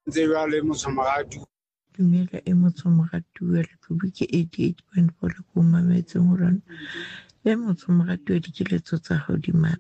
ntse jwale motshomagadi. Dumela motshomagadiwa Letlhodi ke 88.4 le ko mametseng go rona. Motshomagadiwa, dikeletso tsa gago di